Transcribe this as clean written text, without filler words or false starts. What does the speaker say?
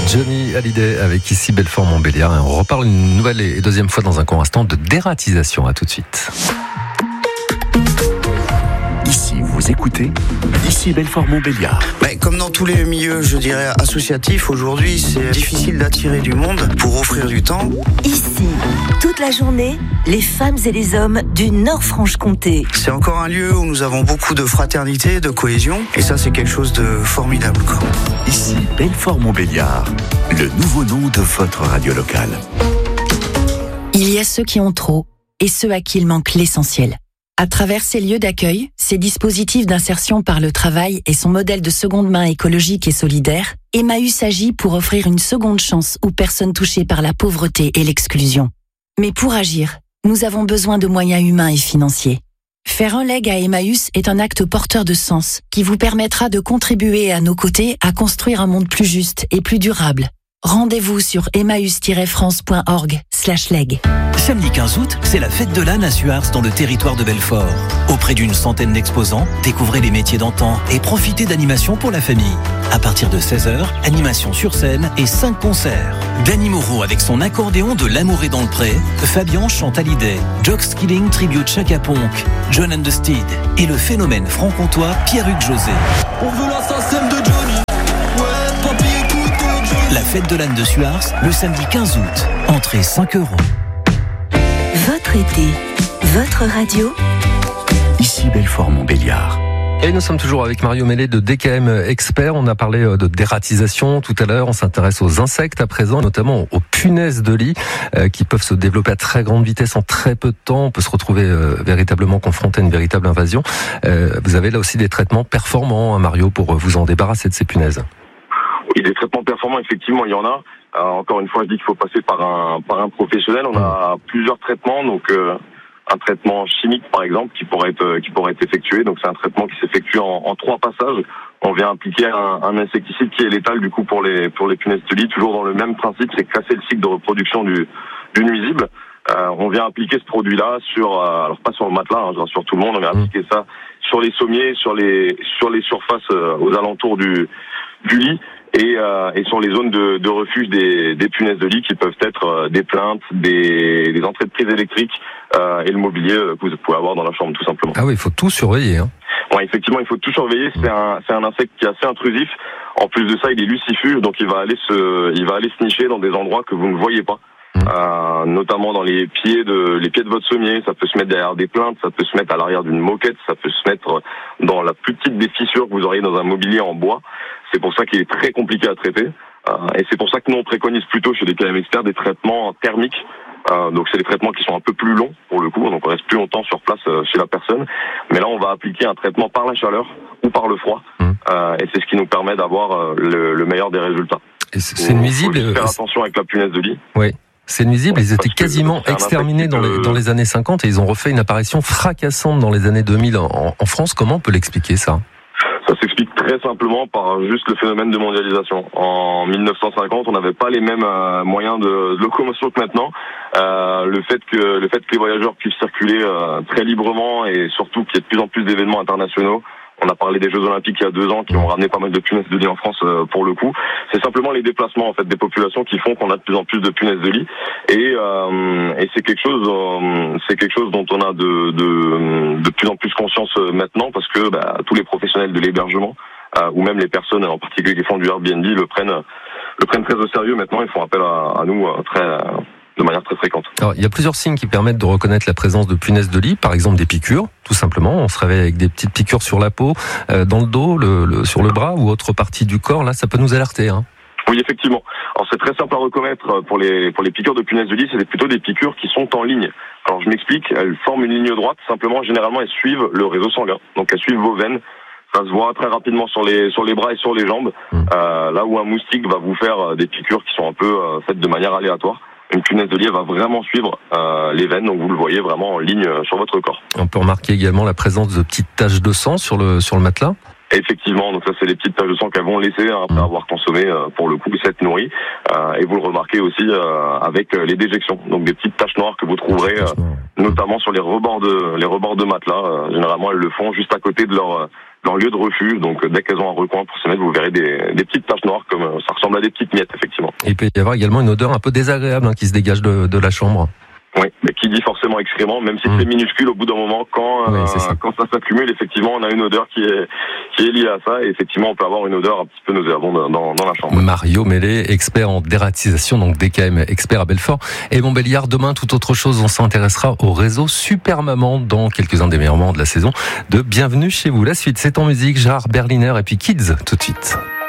Johnny Hallyday avec ici Belfort-Montbéliard. Et on reparle une nouvelle et deuxième fois dans un court instant de dératisation. À tout de suite. Ici, vous écoutez Ici Belfort-Montbéliard. Comme dans tous les milieux, je dirais, associatifs, aujourd'hui, c'est difficile d'attirer du monde pour offrir du temps. Ici, toute la journée, les femmes et les hommes du Nord-Franche-Comté. C'est encore un lieu où nous avons beaucoup de fraternité, de cohésion, et ça, c'est quelque chose de formidable, quoi. Ici Belfort-Montbéliard, le nouveau nom de votre radio locale. Il y a ceux qui ont trop et ceux à qui il manque l'essentiel. À travers ces lieux d'accueil, ces dispositifs d'insertion par le travail et son modèle de seconde main écologique et solidaire, Emmaüs agit pour offrir une seconde chance aux personnes touchées par la pauvreté et l'exclusion. Mais pour agir, nous avons besoin de moyens humains et financiers. Faire un leg à Emmaüs est un acte porteur de sens qui vous permettra de contribuer à nos côtés à construire un monde plus juste et plus durable. Rendez-vous sur emmaüs-france.org/leg. Samedi 15 août, c'est la fête de l'âne à Suars dans le territoire de Belfort. Auprès d'une centaine d'exposants, découvrez les métiers d'antan et profitez d'animations pour la famille. À partir de 16h, animation sur scène et 5 concerts. Danny Moreau avec son accordéon de L'amour est dans le pré, Fabian chante Hallyday, Jock Skilling tribute Chaka Ponk, John and the Steed et le phénomène franc-comtois Pierre-Hugues José. On veut la SACEM de Johnny. Ouais, papy écoute Johnny. La fête de l'âne de Suars, le samedi 15 août. Entrée 5 €. Votre été, votre radio. Ici Belfort-Montbéliard. Et nous sommes toujours avec Mario Mellet de DKM Expert. On a parlé de dératisation tout à l'heure. On s'intéresse aux insectes à présent, notamment aux punaises de lit qui peuvent se développer à très grande vitesse en très peu de temps. On peut se retrouver véritablement confronté à une véritable invasion. Vous avez là aussi des traitements performants, Mario, pour vous en débarrasser de ces punaises. Oui, des traitements performants, effectivement, il y en a. Encore une fois, je dis qu'il faut passer par un professionnel. On a plusieurs traitements, donc un traitement chimique, par exemple, qui pourrait être effectué. Donc c'est un traitement qui s'effectue en 3 passages. On vient appliquer un insecticide qui est létal du coup pour les punaises de lit, toujours dans le même principe, c'est casser le cycle de reproduction du nuisible. On vient appliquer ce produit-là sur, alors pas sur le matelas, je rassure tout le monde, on vient appliquer ça sur les sommiers, sur les surfaces aux alentours du lit. Et sur les zones de refuge des punaises de lit qui peuvent être des plaintes, des entrées de prises électriques et le mobilier que vous pouvez avoir dans la chambre tout simplement. Ah oui, il faut tout surveiller. Hein. Ouais, effectivement, il faut tout surveiller. C'est un insecte qui est assez intrusif. En plus de ça, il est lucifuge, donc il va aller se nicher dans des endroits que vous ne voyez pas. Notamment dans les pieds de votre sommier, ça peut se mettre derrière des plaintes, ça peut se mettre à l'arrière d'une moquette, ça peut se mettre dans la plus petite des fissures que vous auriez dans un mobilier en bois. C'est pour ça qu'il est très compliqué à traiter. Et c'est pour ça que nous on préconise plutôt chez les DKM Experts des traitements thermiques. Donc c'est des traitements qui sont un peu plus longs pour le coup, donc on reste plus longtemps sur place chez la personne. Mais là on va appliquer un traitement par la chaleur ou par le froid. Et c'est ce qui nous permet d'avoir le meilleur des résultats. Et c'est nuisible. Il faut faire attention avec la punaise de lit. Oui. C'est nuisible, ils étaient quasiment exterminés dans les années 50 et ils ont refait une apparition fracassante dans les années 2000 en France. Comment on peut l'expliquer ça ? Ça s'explique très simplement par juste le phénomène de mondialisation. En 1950, on n'avait pas les mêmes moyens de locomotion que maintenant. Le fait que les voyageurs puissent circuler très librement et surtout qu'il y ait de plus en plus d'événements internationaux. On a parlé des Jeux Olympiques il y a 2 ans qui ont ramené pas mal de punaises de lit en France pour le coup. C'est simplement les déplacements en fait des populations qui font qu'on a de plus en plus de punaises de lit et c'est quelque chose dont on a de plus en plus conscience maintenant parce que tous les professionnels de l'hébergement ou même les personnes en particulier qui font du Airbnb le prennent très au sérieux maintenant. Ils font appel à nous de manière très fréquente. Alors, il y a plusieurs signes qui permettent de reconnaître la présence de punaises de lit, par exemple des piqûres, tout simplement. On se réveille avec des petites piqûres sur la peau, dans le dos, sur le bras ou autre partie du corps. Là, ça peut nous alerter. Hein. Oui, effectivement. Alors, c'est très simple à reconnaître pour les piqûres de punaises de lit. C'est plutôt des piqûres qui sont en ligne. Alors, je m'explique. Elles forment une ligne droite. Simplement, généralement, elles suivent le réseau sanguin. Donc, elles suivent vos veines. Ça se voit très rapidement sur les bras et sur les jambes. Là où un moustique va vous faire des piqûres qui sont un peu faites de manière aléatoire. Une punaise de lit va vraiment suivre les veines, donc vous le voyez vraiment en ligne sur votre corps. On peut remarquer également la présence de petites taches de sang sur le matelas. Effectivement, donc ça c'est les petites taches de sang qu'elles vont laisser après avoir consommé pour le coup cette nourrie. Et vous le remarquez aussi avec les déjections, donc des petites taches noires que vous trouverez notamment sur les rebords de matelas. Généralement elles le font juste à côté de leur lieu de refuge, donc dès qu'elles ont un recoin pour se mettre, vous verrez des petites taches noires comme ça ressemble ressemble à des petites miettes, effectivement. Il peut y avoir également une odeur un peu désagréable qui se dégage de la chambre. Oui, mais qui dit forcément excrément, même si c'est minuscule, au bout d'un moment, quand ça s'accumule, effectivement, on a une odeur qui est liée à ça, et effectivement, on peut avoir une odeur un petit peu nauséabonde dans la chambre. Mario Mellet, expert en dératisation, donc DKM expert à Belfort. Et Montbéliard, demain, tout autre chose, on s'intéressera au réseau Super Maman dans quelques-uns des meilleurs moments de la saison de Bienvenue chez vous. La suite, c'est en musique, Gérard Berliner et puis Kids, tout de suite.